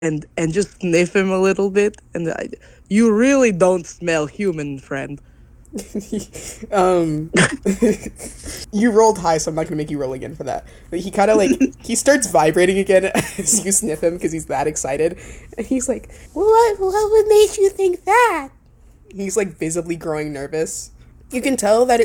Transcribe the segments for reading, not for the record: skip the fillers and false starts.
and just sniff him a little bit. And you really don't smell human, friend. um, you rolled high, so I'm not gonna make you roll again for that. But he kind of like he starts vibrating again as you sniff him because he's that excited, and he's like, "What would make you think that?" He's like visibly growing nervous. You can tell that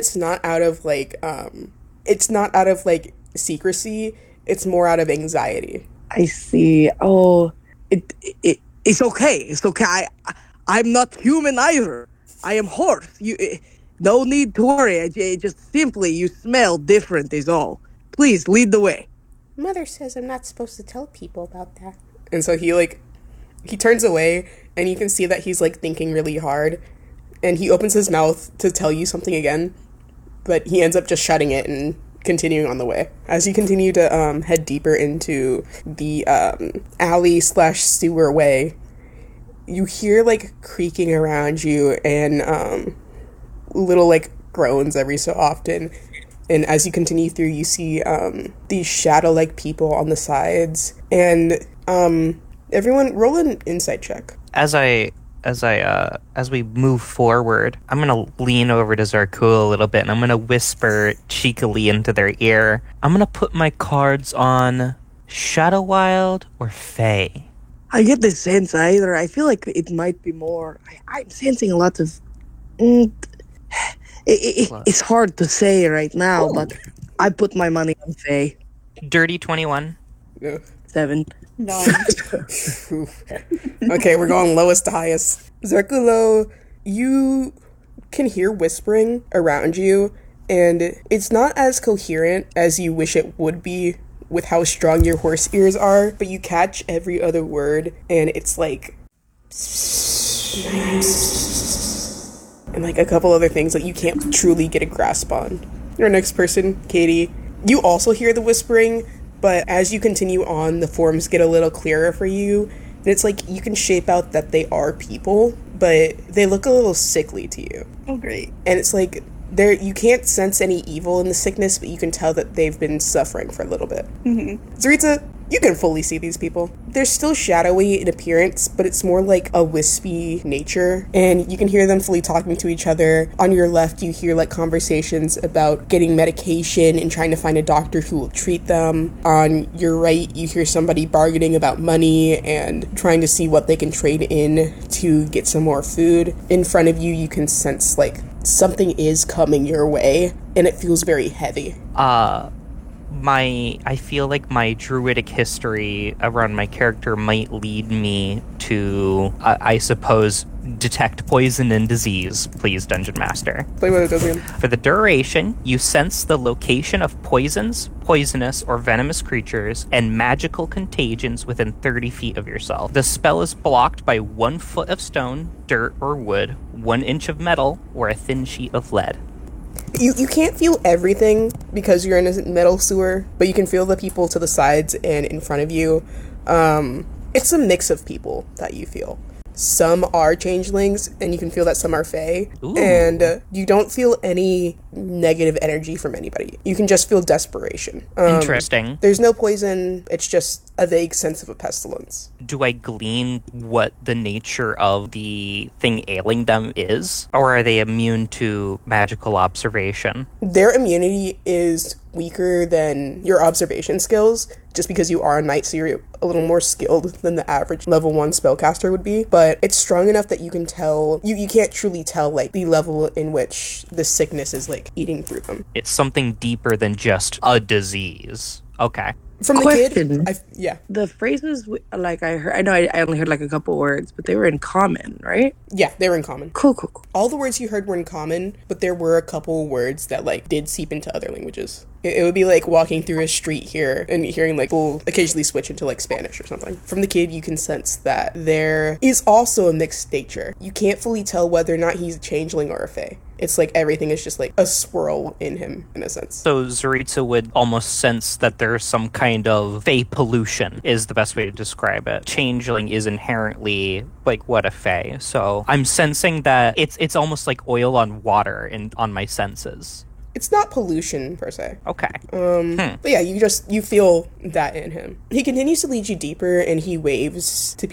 it's not out of like secrecy. It's more out of anxiety. I see. Oh, it's okay. It's okay. I'm not human either. I am horse. No need to worry. Just simply you smell different is all. Please lead the way. Mother says I'm not supposed to tell people about that. And so he turns away, and you can see that he's like thinking really hard, and he opens his mouth to tell you something again, but he ends up just shutting it and continuing on the way. As you continue to head deeper into the alley slash sewer way, you hear like creaking around you and little like groans every so often. And as you continue through, you see these shadow-like people on the sides. And everyone, roll an insight check. As we move forward, I'm gonna lean over to Zarkul a little bit, and I'm gonna whisper cheekily into their ear. I'm gonna put my cards on Shadowwild or Fae. I get the sense either. I feel like it might be more. I'm sensing a lot of. It's hard to say right now, but I put my money on Faye. Dirty 21. Yeah. 7. 9. Okay, we're going lowest to highest. Zarkulo, you can hear whispering around you, and it's not as coherent as you wish it would be with how strong your horse ears are, but you catch every other word, and it's like... and like a couple other things that you can't truly get a grasp on. Your next person, Katie, you also hear the whispering, but as you continue on, the forms get a little clearer for you, and it's like you can shape out that they are people, but they look a little sickly to you. Oh, great. And it's like you can't sense any evil in the sickness, but you can tell that they've been suffering for a little bit. Zaritza, you can fully see these people. They're still shadowy in appearance, but it's more like a wispy nature, and you can hear them fully talking to each other. On your left, you hear like conversations about getting medication and trying to find a doctor who will treat them. On your right, you hear somebody bargaining about money and trying to see what they can trade in to get some more food. In front of you, you can sense like something is coming your way, and it feels very heavy. I feel like my druidic history around my character might lead me to, I suppose, detect poison and disease, please, Dungeon Master. Play what it does again. For the duration, you sense the location of poisons, poisonous, or venomous creatures, and magical contagions within 30 feet of yourself. The spell is blocked by 1 foot of stone, dirt, or wood, 1 inch of metal, or a thin sheet of lead. You can't feel everything because you're in a metal sewer, but you can feel the people to the sides and in front of you. It's a mix of people that you feel. Some are changelings, and you can feel that some are fae. Ooh. And you don't feel any negative energy from anybody. You can just feel desperation. Interesting. There's no poison, it's just a vague sense of a pestilence. Do I glean what the nature of the thing ailing them is? Or are they immune to magical observation? Their immunity is weaker than your observation skills, just because you are a knight, so you're a little more skilled than the average level 1 spellcaster would be. But it's strong enough that you can tell, you can't truly tell, like, the level in which the sickness is, like, eating through them. It's something deeper than just a disease. Okay. From the Question. kid, yeah. The phrases, like I heard, I know I only heard like a couple words, but they were in common, right? Yeah, they were in common. Cool. All the words you heard were in common, but there were a couple words that, like, did seep into other languages. It would be like walking through a street here and hearing, like, we'll occasionally switch into, like, Spanish or something. From the kid, you can sense that there is also a mixed nature. You can't fully tell whether or not he's a changeling or a fae. It's like everything is just like a swirl in him, in a sense. So Zaritza would almost sense that there's some kind of fae pollution, is the best way to describe it. Changeling is inherently like what a fae. So I'm sensing that it's almost like oil on water on my senses. It's not pollution, per se. Okay. But yeah, you feel that in him. He continues to lead you deeper, and he waves to